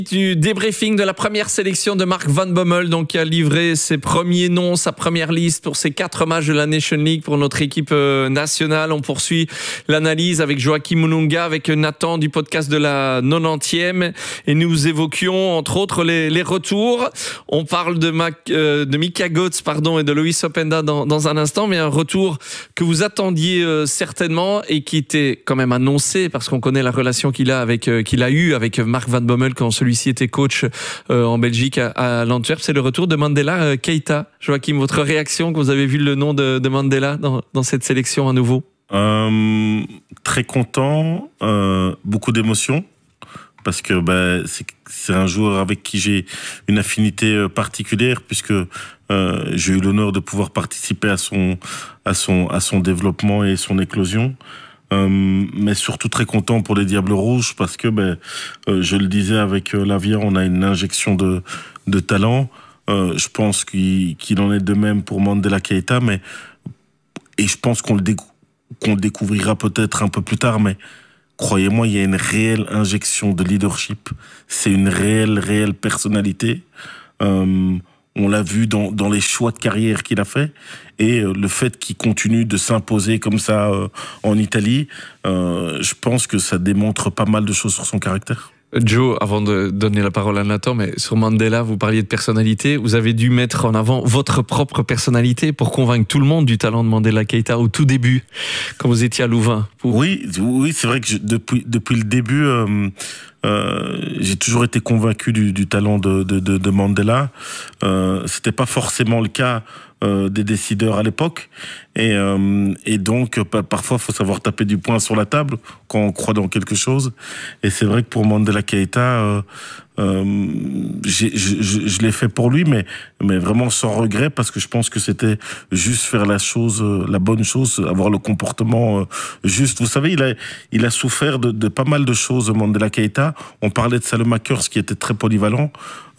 Du débriefing de la première sélection de Mark Van Bommel, donc qui a livré ses premiers noms, sa première liste pour ces 4 matchs de la Nation League pour notre équipe nationale. On poursuit l'analyse avec Joachim Mununga, avec Nathan du podcast de la 90e, et nous évoquions entre autres les retours. On parle de Mika Götze, et de Loïs Openda dans un instant, mais un retour que vous attendiez certainement et qui était quand même annoncé parce qu'on connaît la relation qu'il a eu avec Mark Van Bommel quand celui-ci était coach en Belgique à l'Antwerp. C'est le retour de Mandela Keita. Joachim, votre réaction quand vous avez vu le nom de Mandela dans cette sélection à nouveau? Très content, beaucoup d'émotions, parce que c'est un joueur avec qui j'ai une affinité particulière, puisque j'ai eu l'honneur de pouvoir participer à son développement et son éclosion. Mais surtout très content pour les Diables Rouges, parce que je le disais avec Lavia, on a une injection de talent. Je pense qu'il en est de même pour Mandela Keita, et je pense qu'on le découvrira peut-être un peu plus tard, mais croyez-moi, il y a une réelle injection de leadership. C'est une réelle personnalité. On l'a vu dans les choix de carrière qu'il a fait, et le fait qu'il continue de s'imposer comme ça en Italie, je pense que ça démontre pas mal de choses sur son caractère. Joe, avant de donner la parole à Nathan, mais sur Mandela, vous parliez de personnalité. Vous avez dû mettre en avant votre propre personnalité pour convaincre tout le monde du talent de Mandela Keita au tout début, quand vous étiez à Louvain. Oui, c'est vrai que depuis le début, j'ai toujours été convaincu du talent de Mandela. C'était pas forcément le cas des décideurs à l'époque, et donc parfois faut savoir taper du poing sur la table quand on croit dans quelque chose. Et c'est vrai que pour Mandela Keita, je l'ai fait pour lui, mais vraiment sans regret, parce que je pense que c'était juste faire la bonne chose, avoir le comportement juste. Vous savez, il a souffert de pas mal de choses, Mandela Keita. On parlait de Salemackers qui était très polyvalent.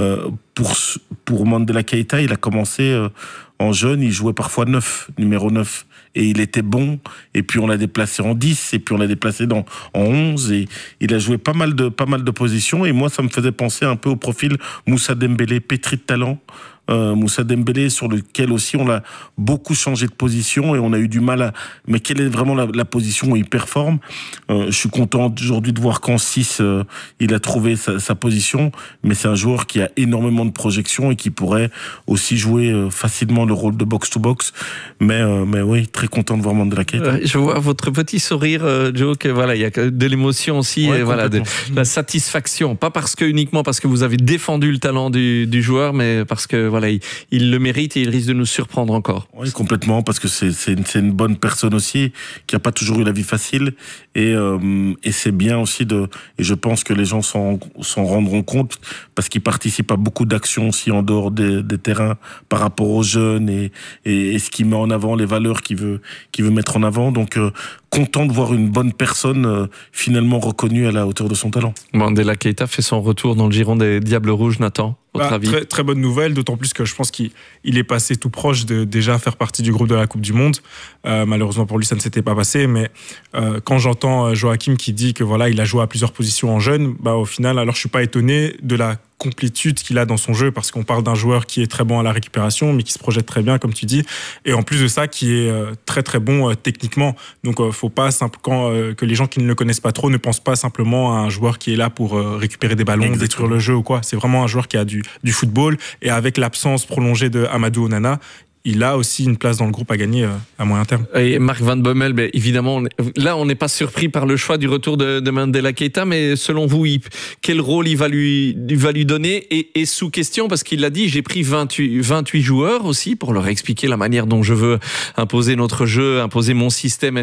Pour Mandela Keita, il a commencé en jeune, il jouait parfois numéro 9. Et il était bon, et puis on l'a déplacé en 10, et puis on l'a déplacé en 11, et il a joué pas mal de positions, et moi ça me faisait penser un peu au profil Moussa Dembélé, pétri de talent. Moussa Dembélé, sur lequel aussi on a beaucoup changé de position, et on a eu du mal mais quelle est vraiment la position où il performe? Je suis content aujourd'hui de voir qu'en 6 il a trouvé sa position, mais c'est un joueur qui a énormément de projection et qui pourrait aussi jouer facilement le rôle de box-to-box, mais oui, très content de voir Mandela Keita. Je vois votre petit sourire, Joe, que voilà, il y a de l'émotion aussi, et voilà, de la satisfaction, pas uniquement parce que vous avez défendu le talent du joueur, mais parce que voilà, il le mérite et il risque de nous surprendre encore. Oui, complètement, parce que c'est une bonne personne aussi, qui n'a pas toujours eu la vie facile, et c'est bien aussi et je pense que les gens s'en rendront compte, parce qu'il participe à beaucoup d'actions aussi en dehors des terrains par rapport aux jeunes, et ce qu'il met en avant, les valeurs qu'il veut mettre en avant. Donc content de voir une bonne personne finalement reconnue à la hauteur de son talent. Mandela Keita fait son retour dans le giron des Diables Rouges, Nathan. Très, très bonne nouvelle, d'autant plus que je pense qu'il est passé tout proche de déjà faire partie du groupe de la Coupe du Monde. Malheureusement pour lui, ça ne s'était pas passé, mais quand j'entends Joachim qui dit que voilà, il a joué à plusieurs positions en jeune, au final, alors je suis pas étonné de la complétude qu'il a dans son jeu, parce qu'on parle d'un joueur qui est très bon à la récupération, mais qui se projette très bien, comme tu dis, et en plus de ça, qui est très très bon techniquement. Donc faut pas que les gens qui ne le connaissent pas trop ne pensent pas simplement à un joueur qui est là pour récupérer des ballons, exactement, détruire le jeu ou quoi. C'est vraiment un joueur qui a du football, et avec l'absence prolongée de Amadou Onana, il a aussi une place dans le groupe à gagner à moyen terme. Et Mark Van Bommel, évidemment, là on n'est pas surpris par le choix du retour de Mandela Keita, mais selon vous, quel rôle il va lui donner, et sous question, parce qu'il l'a dit, j'ai pris 28 joueurs aussi pour leur expliquer la manière dont je veux imposer notre jeu, imposer mon système,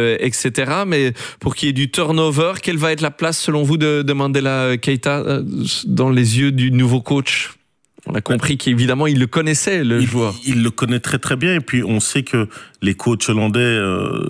etc. Mais pour qu'il y ait du turnover, quelle va être la place selon vous de Mandela Keita dans les yeux du nouveau coach? On a compris qu'évidemment, il le connaissait, le joueur. Il le connaît très très bien, et puis on sait que les coachs hollandais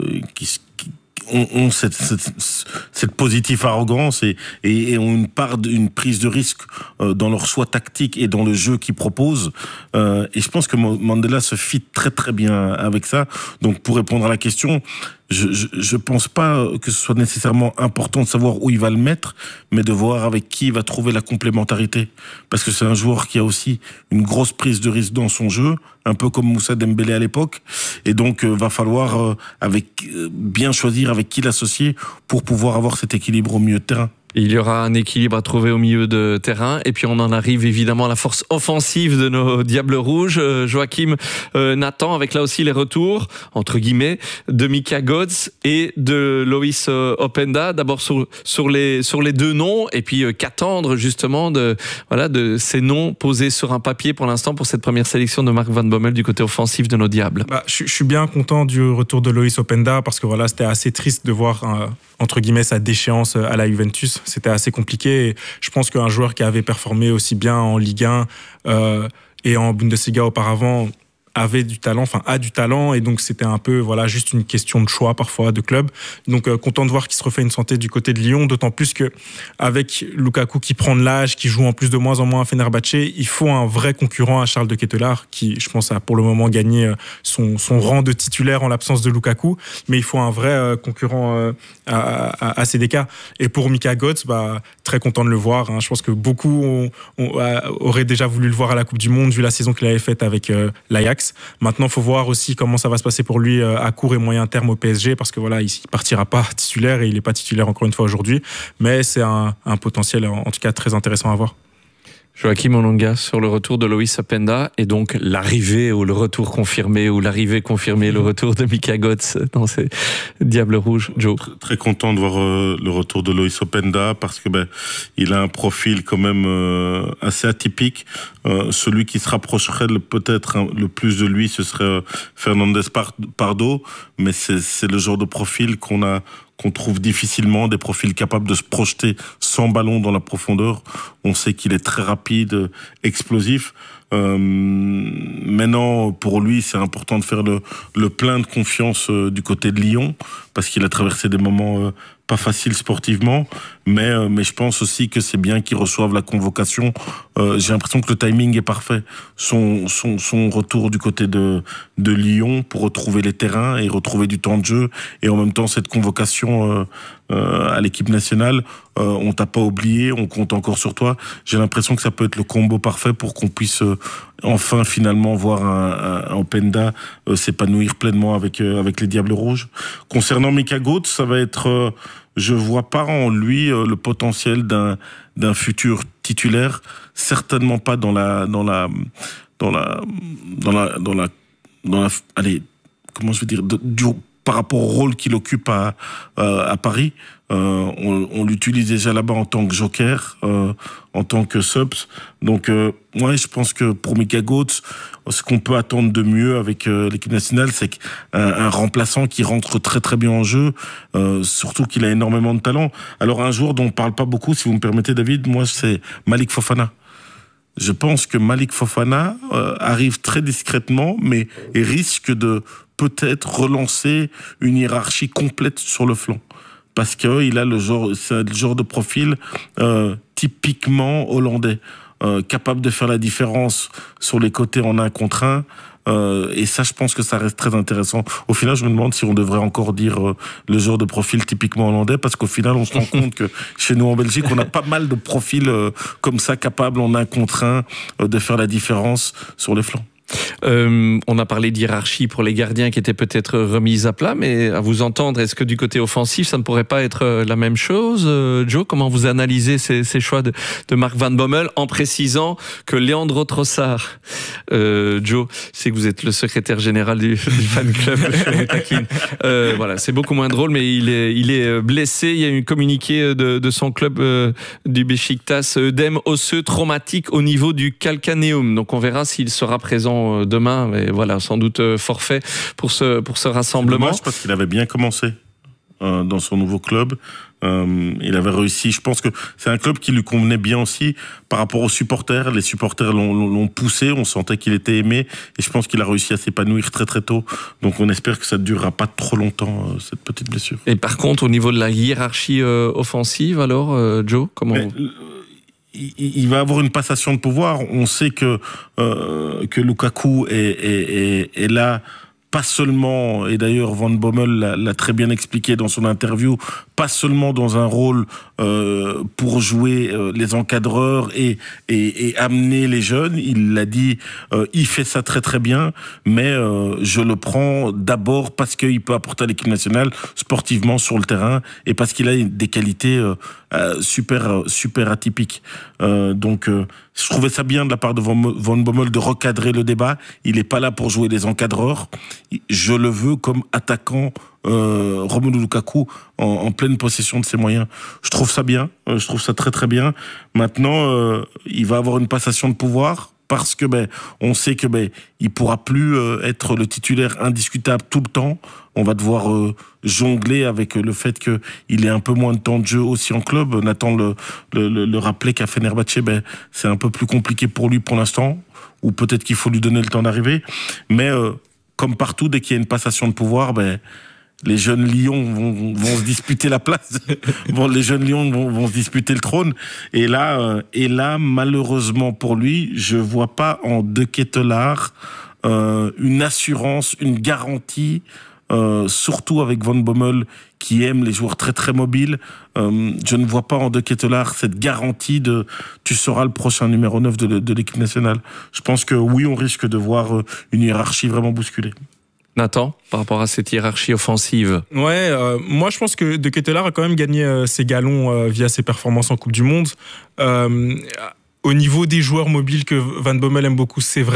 ont cette positive arrogance et ont une prise de risque dans leur choix tactique et dans le jeu qu'ils proposent. Et je pense que Mandela se fit très très bien avec ça. Donc pour répondre à la question, je pense pas que ce soit nécessairement important de savoir où il va le mettre, mais de voir avec qui il va trouver la complémentarité. Parce que c'est un joueur qui a aussi une grosse prise de risque dans son jeu, un peu comme Moussa Dembélé à l'époque. Et donc, va falloir bien choisir avec qui l'associer pour pouvoir avoir cet équilibre au milieu de terrain. Il y aura un équilibre à trouver au milieu de terrain. Et puis on en arrive évidemment à la force offensive de nos Diables Rouges. Joachim, Nathan, avec là aussi les retours, entre guillemets, de Mika Götze et de Loïs Openda. D'abord sur les deux noms, et puis qu'attendre justement de ces noms posés sur un papier pour l'instant pour cette première sélection de Mark Van Bommel du côté offensif de nos Diables. Je suis bien content du retour de Loïs Openda parce que voilà, c'était assez triste de voir entre guillemets sa déchéance à la Juventus. C'était assez compliqué et je pense qu'un joueur qui avait performé aussi bien en Ligue 1 et en Bundesliga auparavant a du talent, et donc c'était un peu juste une question de choix parfois de club. Donc content de voir qu'il se refait une santé du côté de Lyon, d'autant plus que avec Lukaku qui prend de l'âge, qui joue en plus de moins en moins à Fenerbahçe, il faut un vrai concurrent à Charles de Ketelaere qui, je pense, a pour le moment gagné son rang de titulaire en l'absence de Lukaku, mais il faut un vrai concurrent à CDK. Et pour Mika Götze, très content de le voir, hein. Je pense que beaucoup auraient déjà voulu le voir à la Coupe du Monde vu la saison qu'il avait faite avec l'Ajax. Maintenant, il faut voir aussi comment ça va se passer pour lui à court et moyen terme au PSG, parce que il partira pas titulaire et il n'est pas titulaire encore une fois aujourd'hui, mais c'est un potentiel en tout cas très intéressant à voir. Joachim Olonga sur le retour de Loïs Openda et donc l'arrivée ou le retour confirmé ou l'arrivée confirmée, le retour de Mika Götze dans ces Diables Rouges. Joe. Très content de voir le retour de Loïs Openda parce que il a un profil quand même assez atypique. Celui qui se rapprocherait peut-être le plus de lui, ce serait Fernandes Pardo, mais c'est le genre de profil qu'on trouve difficilement, des profils capables de se projeter sans ballon dans la profondeur. On sait qu'il est très rapide, explosif. Maintenant, pour lui, c'est important de faire le plein de confiance du côté de Lyon, parce qu'il a traversé des moments pas faciles sportivement, mais je pense aussi que c'est bien qu'il reçoive la convocation. J'ai l'impression que le timing est parfait. Son retour du côté de Lyon pour retrouver les terrains et retrouver du temps de jeu, et en même temps cette convocation à l'équipe nationale, on t'a pas oublié, on compte encore sur toi. J'ai l'impression que ça peut être le combo parfait pour qu'on puisse enfin finalement voir un Openda s'épanouir pleinement avec les Diables Rouges. Concernant Mika Götze, ça va être je vois pas en lui le potentiel d'un futur titulaire, certainement pas allez, comment je veux dire, par rapport au rôle qu'il occupe à Paris. On l'utilise déjà là-bas en tant que joker, en tant que subs. Donc, je pense que pour Mika Götze, ce qu'on peut attendre de mieux avec l'équipe nationale, c'est qu'un remplaçant qui rentre très très bien en jeu, surtout qu'il a énormément de talent. Alors, un joueur dont on parle pas beaucoup, si vous me permettez, David, moi, c'est Malik Fofana. Je pense que Malik Fofana arrive très discrètement, mais risque de peut-être relancer une hiérarchie complète sur le flanc. Parce que c'est le genre de profil typiquement hollandais, capable de faire la différence sur les côtés en 1 contre 1. Et ça, je pense que ça reste très intéressant. Au final, je me demande si on devrait encore dire le genre de profil typiquement hollandais, parce qu'au final, on se rend compte que chez nous en Belgique, on a pas mal de profils comme ça, capables en 1 contre 1 de faire la différence sur les flancs. On a parlé d'hiérarchie pour les gardiens qui étaient peut-être remise à plat, mais à vous entendre, est-ce que du côté offensif, ça ne pourrait pas être la même chose? Joe, comment vous analysez ces choix de Mark Van Bommel, en précisant que Leandro Trossard, Joe, c'est que vous êtes le secrétaire général du fan club, je taquine. C'est beaucoup moins drôle, mais il est blessé. Il y a eu un communiqué de son club du Beşiktaş, œdème osseux traumatique au niveau du calcanéum. Donc on verra s'il sera présent demain, mais sans doute forfait pour ce rassemblement. C'est dommage parce qu'il avait bien commencé dans son nouveau club. Il avait réussi. Je pense que c'est un club qui lui convenait bien aussi par rapport aux supporters. Les supporters l'ont poussé, on sentait qu'il était aimé, et je pense qu'il a réussi à s'épanouir très très tôt. Donc on espère que ça ne durera pas trop longtemps, cette petite blessure. Et par contre, au niveau de la hiérarchie offensive, alors, Joe, comment il va avoir une passation de pouvoir. On sait que Lukaku est là, pas seulement, et d'ailleurs Van Bommel l'a très bien expliqué dans son interview, pas seulement dans un rôle pour jouer les encadreurs et amener les jeunes. Il l'a dit, il fait ça très très bien, mais je le prends d'abord parce qu'il peut apporter à l'équipe nationale sportivement sur le terrain et parce qu'il a des qualités super atypiques. Donc je trouvais ça bien de la part de Van Bommel de recadrer le débat. Il n'est pas là pour jouer les encadreurs. Je le veux comme attaquant Romelu Lukaku en pleine possession de ses moyens. Je trouve ça bien. Je trouve ça très très bien. Maintenant, il va avoir une passation de pouvoir parce que on sait que il pourra plus être le titulaire indiscutable tout le temps. On va devoir jongler avec le fait qu'il ait un peu moins de temps de jeu aussi en club. Nathan le rappelait qu'à Fenerbahçe, c'est un peu plus compliqué pour lui pour l'instant, ou peut-être qu'il faut lui donner le temps d'arriver. Mais comme partout, dès qu'il y a une passation de pouvoir, les jeunes lions vont se disputer la place. Les jeunes lions vont se disputer le trône. Et là, malheureusement pour lui, je vois pas en De Ketelaere une assurance, une garantie, surtout avec Van Bommel qui aime les joueurs très très mobiles. Je ne vois pas en De Ketelaere cette garantie de tu seras le prochain numéro 9 de l'équipe nationale. Je pense que oui, on risque de voir une hiérarchie vraiment bousculée. Nathan, par rapport à cette hiérarchie offensive? Ouais, moi je pense que De Ketelaere a quand même gagné ses galons via ses performances en Coupe du Monde. Au niveau des joueurs mobiles que Van Bommel aime beaucoup, c'est vrai.